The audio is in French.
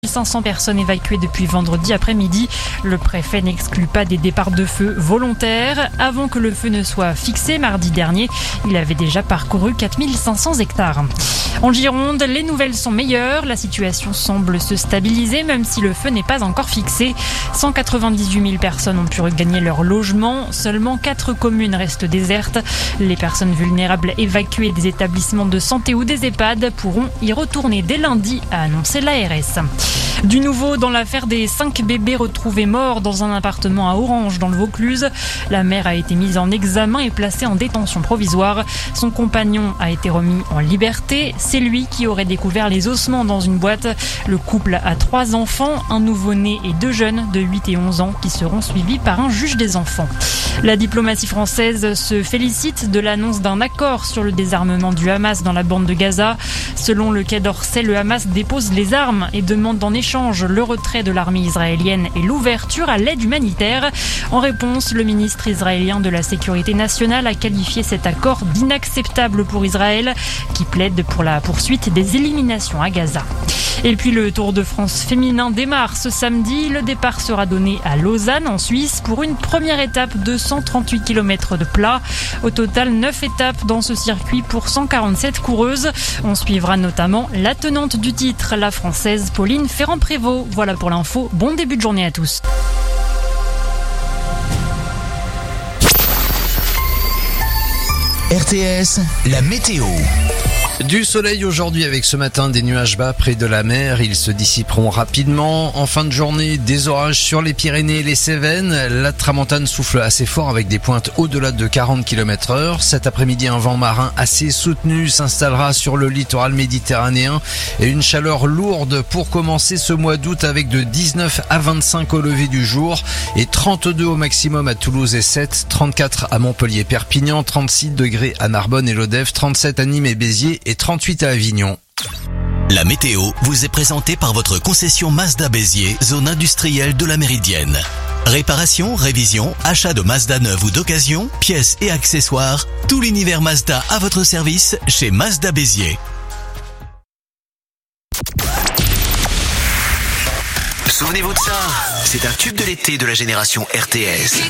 500 personnes évacuées depuis vendredi après-midi. Le préfet n'exclut pas des départs de feu volontaires. Avant que le feu ne soit fixé mardi dernier, il avait déjà parcouru 4500 hectares. En Gironde, les nouvelles sont meilleures. La situation semble se stabiliser, même si le feu n'est pas encore fixé. 198 000 personnes ont pu regagner leur logement. Seulement 4 communes restent désertes. Les personnes vulnérables évacuées des établissements de santé ou des EHPAD pourront y retourner dès lundi, a annoncé l'ARS. Du nouveau dans l'affaire des 5 bébés retrouvés morts dans un appartement à Orange, dans le Vaucluse. La mère a été mise en examen et placée en détention provisoire. Son compagnon a été remis en liberté. C'est lui qui aurait découvert les ossements dans une boîte. Le couple a 3 enfants, un nouveau-né et 2 jeunes de 8 et 11 ans qui seront suivis par un juge des enfants. La diplomatie française se félicite de l'annonce d'un accord sur le désarmement du Hamas dans la bande de Gaza. Selon le Quai d'Orsay, le Hamas dépose les armes et demande en échange le retrait de l'armée israélienne et l'ouverture à l'aide humanitaire. En réponse, le ministre israélien de la Sécurité nationale a qualifié cet accord d'inacceptable pour Israël, qui plaide pour la poursuite des éliminations à Gaza. Et puis le Tour de France féminin démarre ce samedi. Le départ sera donné à Lausanne, en Suisse, pour une première étape de 138 km de plat. Au total, 9 étapes dans ce circuit pour 147 coureuses. On suivra notamment la tenante du titre, la Française Pauline Ferrand-Prévot. Voilà pour l'info. Bon début de journée à tous. RTS, la météo. Du soleil aujourd'hui avec ce matin des nuages bas près de la mer. Ils se dissiperont rapidement. En fin de journée, des orages sur les Pyrénées et les Cévennes. La tramontane souffle assez fort avec des pointes au-delà de 40 km/h. Cet après-midi, un vent marin assez soutenu s'installera sur le littoral méditerranéen et une chaleur lourde pour commencer ce mois d'août avec de 19 à 25 au lever du jour et 32 au maximum à Toulouse et 7, 34 à Montpellier, Perpignan, 36 degrés à Narbonne et Lodève, 37 à Nîmes et Béziers et 38 à Avignon. La météo vous est présentée par votre concession Mazda Béziers, zone industrielle de la Méridienne. Réparation, révision, achat de Mazda neuve ou d'occasion, pièces et accessoires, tout l'univers Mazda à votre service chez Mazda Béziers. Souvenez-vous de ça, c'est un tube de l'été de la génération RTS.